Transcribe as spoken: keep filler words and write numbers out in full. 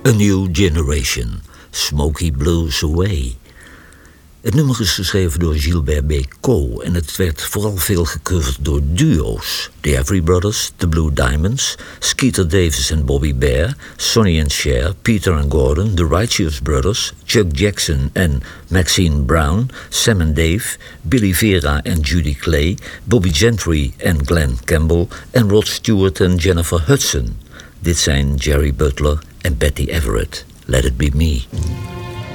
A New Generation, Smoky Blues Away. Het nummer is geschreven door Gilbert Bécaud en het werd vooral veel gecoverd door duo's. The Every Brothers, The Blue Diamonds, Skeeter Davis en Bobby Bare, Sonny and Cher, Peter and Gordon, The Righteous Brothers, Chuck Jackson en Maxine Brown, Sam and Dave, Billy Vera en Judy Clay, Bobby Gentry en Glenn Campbell en Rod Stewart en Jennifer Hudson. Dit zijn Jerry Butler en Betty Everett. Let It Be Me.